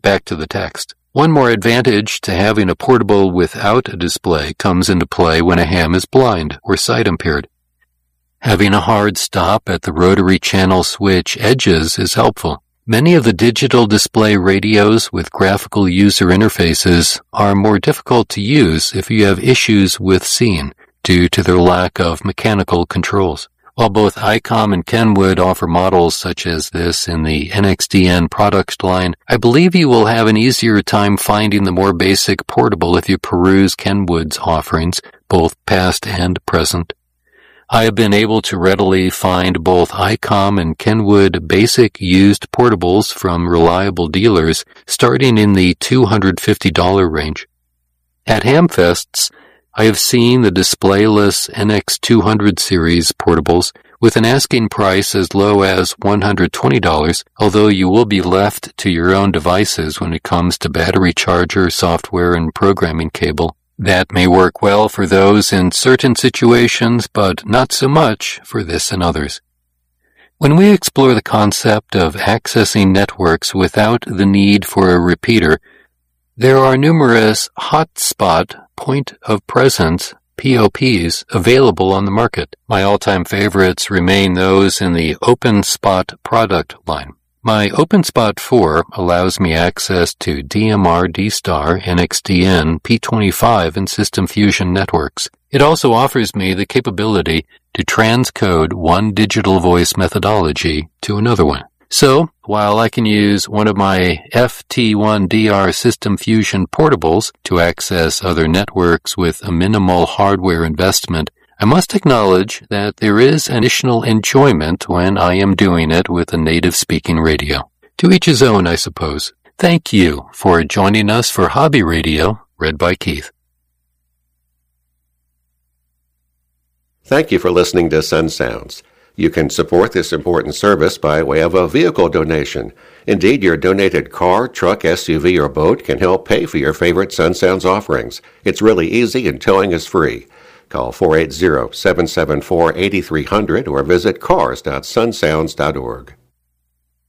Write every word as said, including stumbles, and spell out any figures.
back to the text. One more advantage to having a portable without a display comes into play when a ham is blind or sight impaired. Having a hard stop at the rotary channel switch edges is helpful. Many of the digital display radios with graphical user interfaces are more difficult to use if you have issues with seeing due to their lack of mechanical controls. While both ICOM and Kenwood offer models such as this in the N X D N product line, I believe you will have an easier time finding the more basic portable if you peruse Kenwood's offerings, both past and present. I have been able to readily find both ICOM and Kenwood basic used portables from reliable dealers starting in the two hundred fifty dollars range. At Hamfests, I have seen the displayless N X two hundred series portables with an asking price as low as one hundred twenty dollars, although you will be left to your own devices when it comes to battery charger, software, and programming cable. That may work well for those in certain situations, but not so much for this and others. When we explore the concept of accessing networks without the need for a repeater, there are numerous hotspot point of presence P O Ps available on the market. My all-time favorites remain those in the OpenSpot product line. My OpenSpot four allows me access to D M R, D-Star, N X D N, P twenty-five, and System Fusion networks. It also offers me the capability to transcode one digital voice methodology to another one. So, while I can use one of my F T one D R System Fusion portables to access other networks with a minimal hardware investment, I must acknowledge that there is additional enjoyment when I am doing it with a native-speaking radio. To each his own, I suppose. Thank you for joining us for Hobby Radio, read by Keith. Thank you for listening to Sun Sounds. You can support this important service by way of a vehicle donation. Indeed, your donated car, truck, S U V, or boat can help pay for your favorite Sun Sounds offerings. It's really easy and towing is free. Call four eight zero, seven seven four, eight three zero zero or visit cars dot sun sounds dot org.